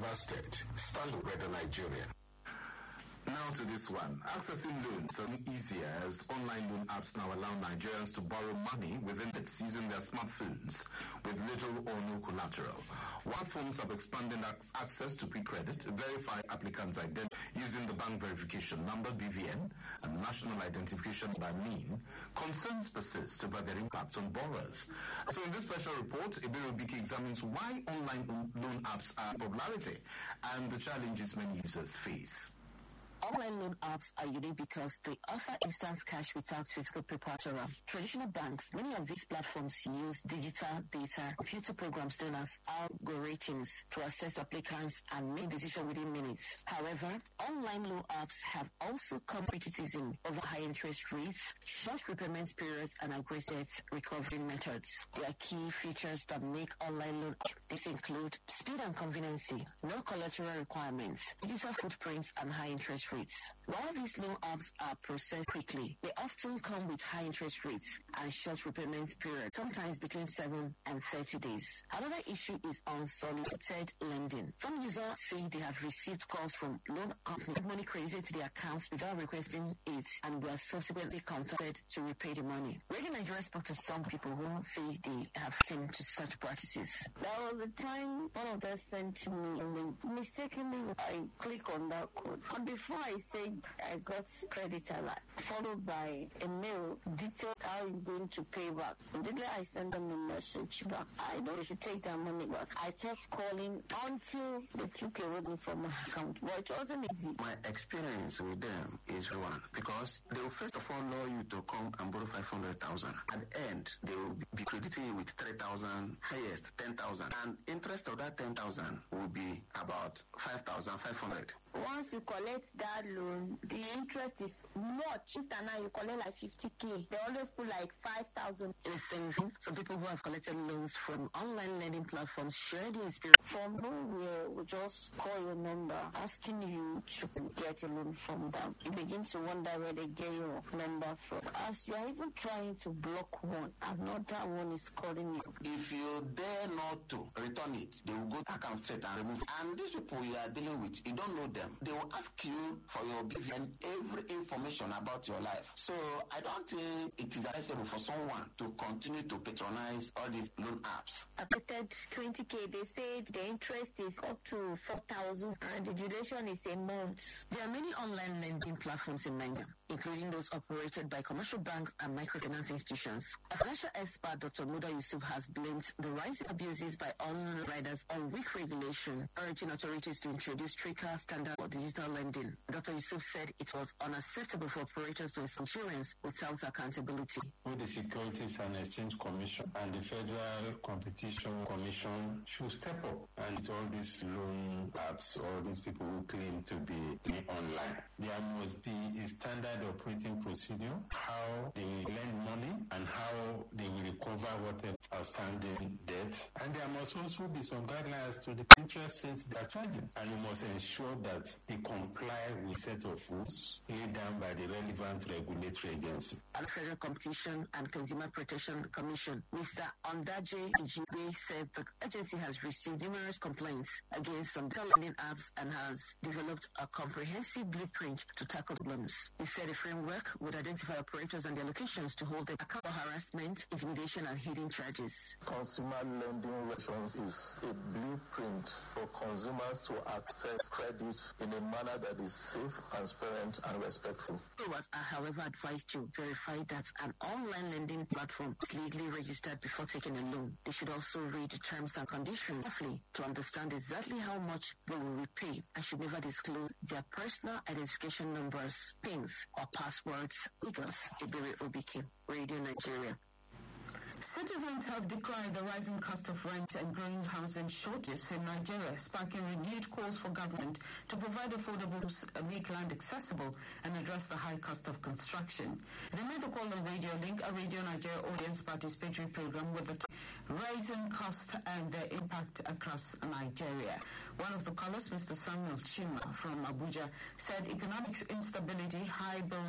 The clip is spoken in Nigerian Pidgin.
Kaduna State. Stanley Weather, Nigeria. Now to this one. Accessing loans are easier as online loan apps now allow Nigerians to borrow money within minutes using their smartphones with little or no collateral. While firms have expanded access to pre-credit, verify applicants' identity using the bank verification number BVN and national identification by NIN, concerns persist about their impact on borrowers. So in this special report, Ebere Obike examines why online loan apps are popularity and the challenges many users face. Online loan apps are unique because they offer instant cash without physical paper. Traditional banks, many of these platforms use digital data, computer programs known as algorithms to assess applicants and make decisions within minutes. However, online loan apps have also come criticism over high interest rates, short repayment periods, and aggressive recovery methods. There are key features that make online loan apps. These include speed and convenience, no collateral requirements, digital footprints, and high interest rates. While these loan apps are processed quickly, they often come with high interest rates and short repayment periods, sometimes between 7 and 30 days. Another issue is unsolicited lending. Some users say they have received calls from loan companies, money credited to their accounts without requesting it, and were subsequently contacted to repay the money. Radio Nigeria spoke to some people who say they have seen to such practices. There was a time one of them sent me a link. Mistakenly, I click on that code. And before I said I got credit alert, followed by a mail detailed how you're going to pay back. Immediately I sent them a message back. I know you should take that money back. I kept calling until they took away from my account. But it wasn't easy. My experience with them is one, because they will first of all allow you to come and borrow 500,000. At the end, they will be crediting you with 3,000, highest 10,000, and interest of that 10,000 will be about 5,500. Once you collect that loan, the interest is much. Instead now you collect like 50K. They always put like 5,000. Listen, some people who have collected loans from online lending platforms share the experience. From nowhere, we just call your number, asking you to get a loan from them. You begin to wonder where they get your number from. As you are even trying to block one, another one is calling you. If you dare not to return it, they will go to account straight and remove it. And these people you are dealing with, you don't know them. They will ask you for your BVN, every information about your life. So I don't think it is advisable for someone to continue to patronize all these loan apps. I paid 20K. They said the interest is up to 4,000 and the duration is a month. There are many online lending platforms in Nigeria, including those operated by commercial banks and microfinance institutions. A financial expert, Dr. Muda Yusuf, has blamed the rising abuses by online riders on weak regulation, urging authorities to introduce stricter standards for digital lending. Dr. Yusuf said it was unacceptable for operators to accept insurance without accountability. The Securities and Exchange Commission and the Federal Competition Commission should step up, and all these loan apps, all these people who claim to be online, there must be a standard operating procedure, how they will lend money and how they will recover whatever outstanding debt. And there must also be some guidelines to the interest rates they are charging. And you must ensure that they comply with set of rules laid down by the relevant regulatory agency. And the Federal Competition and Consumer Protection Commission, Mr. Ondaje Ijibe, said the agency has received numerous complaints against some lending apps and has developed a comprehensive blueprint to tackle problems. He said the framework would identify operators and their locations to hold them accountable for harassment, intimidation, and hidden charges. Consumer lending regulations is a blueprint for consumers to access credit in a manner that is safe, transparent, and respectful. Borrowers are, however, advised to verify that an online lending platform is legally registered before taking a loan. They should also read the terms and conditions carefully to understand exactly how much they will repay and should never disclose their personal identification numbers, PINs, or passwords. Eagles, Ebere Obike, Radio Nigeria. Citizens have decried the rising cost of rent and growing housing shortages in Nigeria, sparking renewed calls for government to provide affordable homes, make land accessible, and address the high cost of construction. They made the call on Radio Link, a Radio Nigeria audience participatory program with the rising cost and their impact across Nigeria. One of the callers, Mr. Samuel Chima from Abuja, said economic instability, high bill